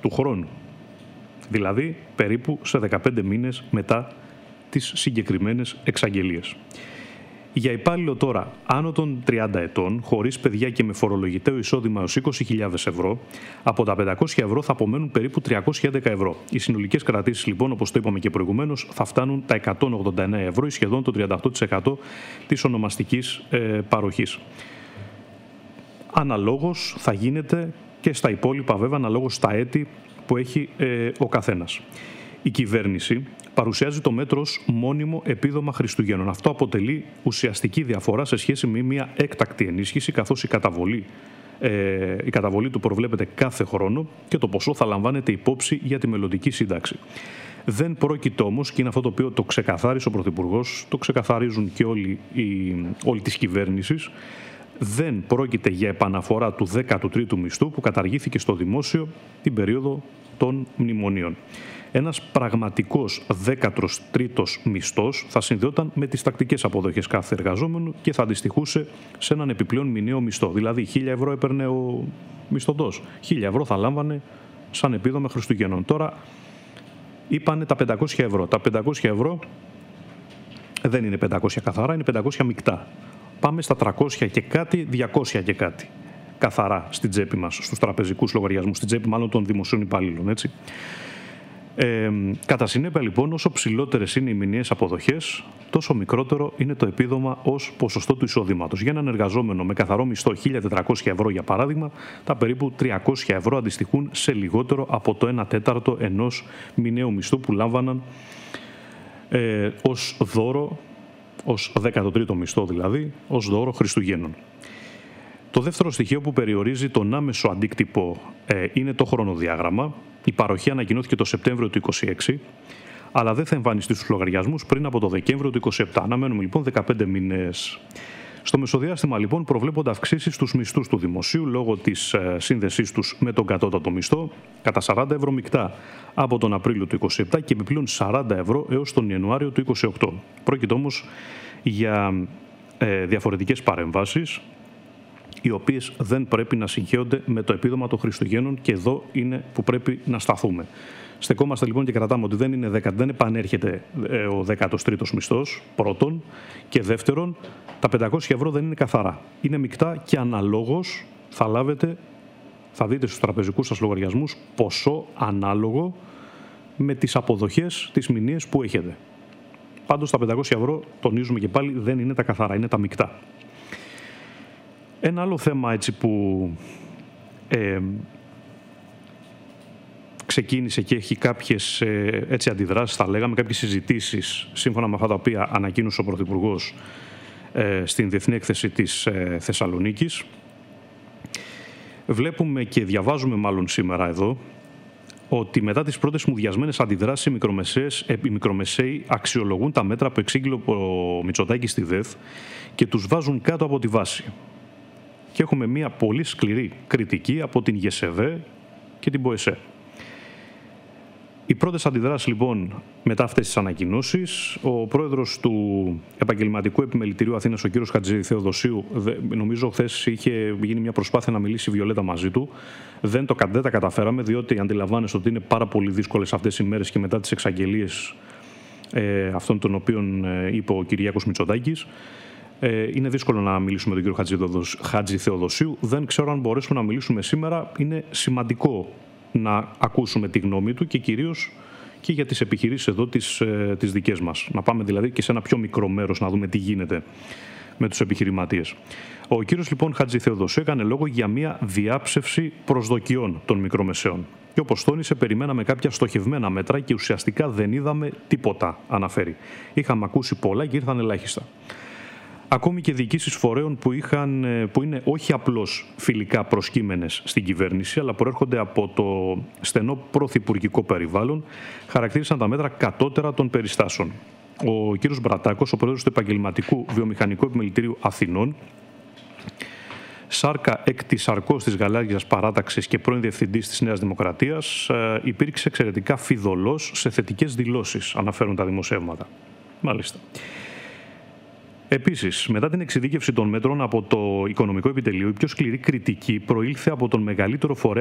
του χρόνου. Δηλαδή περίπου σε 15 μήνες μετά τις συγκεκριμένες εξαγγελίες. Για υπάλληλο τώρα άνω των 30 ετών, χωρίς παιδιά και με φορολογητέο εισόδημα έως 20.000 ευρώ, από τα 500 ευρώ θα απομένουν περίπου 311 ευρώ. Οι συνολικές κρατήσεις λοιπόν, όπως το είπαμε και προηγουμένως, θα φτάνουν τα 189 ευρώ ή σχεδόν το 38% της ονομαστικής παροχής. Αναλόγως θα γίνεται και στα υπόλοιπα βέβαια, αναλόγως στα έτη που έχει ο καθένας. Η κυβέρνηση παρουσιάζει το μέτρο ως μόνιμο επίδομα Χριστουγέννων. Αυτό αποτελεί ουσιαστική διαφορά σε σχέση με μια έκτακτη ενίσχυση, καθώς η καταβολή του προβλέπεται κάθε χρόνο και το ποσό θα λαμβάνεται υπόψη για τη μελλοντική σύνταξη. Δεν πρόκειται όμως, και είναι αυτό το οποίο το ξεκαθάρισε ο Πρωθυπουργός, το ξεκαθαρίζουν και όλοι της κυβέρνησης, δεν πρόκειται για επαναφορά του 13ου μισθού που καταργήθηκε στο δημόσιο την περίοδο των μνημονίων. Ένας πραγματικός 13ος μισθός θα συνδεόταν με τις τακτικές αποδοχές κάθε εργαζόμενου και θα αντιστοιχούσε σε έναν επιπλέον μηνιαίο μισθό. Δηλαδή 1.000 ευρώ έπαιρνε ο μισθωτός, 1.000 ευρώ θα λάμβανε σαν επίδομα Χριστουγέννων. Τώρα είπανε τα 500 ευρώ. Τα 500 ευρώ δεν είναι 500 καθαρά, είναι 500 μεικτά. Πάμε στα 300 και κάτι, 200 και κάτι. Καθαρά στην τσέπη μας, στους τραπεζικούς λογαριασμούς, στην τσέπη μάλλον των δημοσίων υπαλλήλων, έτσι. Κατά συνέπεια λοιπόν, όσο ψηλότερες είναι οι μηνιαίες αποδοχές, τόσο μικρότερο είναι το επίδομα ως ποσοστό του εισοδήματος. Για έναν εργαζόμενο με καθαρό μισθό 1.400 ευρώ για παράδειγμα, τα περίπου 300 ευρώ αντιστοιχούν σε λιγότερο από το 1/4 ενός μηνιαίου μισθού που λάμβαναν ως δώρο, ως 13ο μισθό δηλαδή, ως δώρο Χριστουγέννων. Το δεύτερο στοιχείο που περιορίζει τον άμεσο αντίκτυπο είναι το χρονοδιάγραμμα. Η παροχή ανακοινώθηκε το Σεπτέμβριο του 2026, αλλά δεν θα εμφανιστεί στους λογαριασμούς πριν από το Δεκέμβριο του 2027. Αναμένουμε λοιπόν 15 μήνες. Στο μεσοδιάστημα λοιπόν προβλέπονται αυξήσεις στους μισθούς του δημοσίου λόγω της σύνδεσής τους με τον κατώτατο μισθό κατά 40 ευρώ μεικτά από τον Απρίλιο του 2027 και επιπλέον 40 ευρώ έως τον Ιανουάριο του 2028. Πρόκειται όμως για διαφορετικές παρεμβάσεις, οι οποίες δεν πρέπει να συγχέονται με το επίδομα των Χριστουγέννων, και εδώ είναι που πρέπει να σταθούμε. Στεκόμαστε λοιπόν και κρατάμε ότι δεν επανέρχεται ο 13ος μισθός, πρώτον, και δεύτερον, τα 500 ευρώ δεν είναι καθαρά. Είναι μεικτά και αναλόγως θα δείτε στους τραπεζικούς σας λογαριασμούς ποσό ανάλογο με τις αποδοχές, τις μηνιαίες που έχετε. Πάντως τα 500 ευρώ, τονίζουμε και πάλι, δεν είναι τα καθαρά, είναι τα μεικτά. Ένα άλλο θέμα έτσι που ξεκίνησε και έχει κάποιες αντιδράσεις, θα λέγαμε, κάποιες συζητήσεις σύμφωνα με αυτά τα οποία ανακοίνωσε ο Πρωθυπουργός στην Διεθνή Έκθεση της Θεσσαλονίκης. Βλέπουμε και διαβάζουμε μάλλον σήμερα εδώ ότι μετά τις πρώτες μουδιασμένες αντιδράσεις οι μικρομεσαίοι αξιολογούν τα μέτρα που εξήγηλε ο Μητσοτάκης στη ΔΕΘ και τους βάζουν κάτω από τη βάση. Και έχουμε μια πολύ σκληρή κριτική από την ΓΕΣΕΒΕ και την ΠΟΕΣΕ. Οι πρώτες αντιδράσεις λοιπόν μετά αυτές τις ανακοινώσεις, ο πρόεδρος του Επαγγελματικού Επιμελητηρίου Αθήνας, ο κύριος Χατζηθεοδοσίου, νομίζω χθες είχε γίνει μια προσπάθεια να μιλήσει η Βιολέτα μαζί του. Δεν τα καταφέραμε, διότι αντιλαμβάνεστε ότι είναι πάρα πολύ δύσκολες αυτές οι μέρες και μετά τις εξαγγελίες αυτών των οποίων είπε ο Κυριάκος Μητσοτάκης. Είναι δύσκολο να μιλήσουμε με τον κύριο Χατζηθεοδοσίου. Δεν ξέρω αν μπορέσουμε να μιλήσουμε σήμερα. Είναι σημαντικό να ακούσουμε τη γνώμη του και κυρίως και για τις επιχειρήσεις εδώ τις δικές μας. Να πάμε δηλαδή και σε ένα πιο μικρό μέρος να δούμε τι γίνεται με τους επιχειρηματίες. Ο κύριος λοιπόν Χατζηθεοδοσίου έκανε λόγο για μια διάψευση προσδοκιών των μικρομεσαίων. Και όπως τόνισε, περιμέναμε κάποια στοχευμένα μέτρα και ουσιαστικά δεν είδαμε τίποτα, αναφέρει. Είχαμε ακούσει πολλά και ήρθαν ελάχιστα. Ακόμη και διοικήσεις φορέων που είναι όχι απλώς φιλικά προσκύμενες στην κυβέρνηση, αλλά προέρχονται από το στενό πρωθυπουργικό περιβάλλον, χαρακτήρισαν τα μέτρα κατώτερα των περιστάσεων. Ο κύριος Μπρατάκος, ο πρόεδρος του Επαγγελματικού Βιομηχανικού Επιμελητηρίου Αθηνών, σάρκα εκ της σαρκός της γαλάζιας παράταξης και πρώην διευθυντής της Νέας Δημοκρατίας, υπήρξε εξαιρετικά φιδωλός σε θετικές δηλώσεις, αναφέρουν τα δημοσιεύματα. Μάλιστα. Επίσης, μετά την εξειδίκευση των μέτρων από το Οικονομικό Επιτελείο, η πιο σκληρή κριτική προήλθε από τον μεγαλύτερο φορέα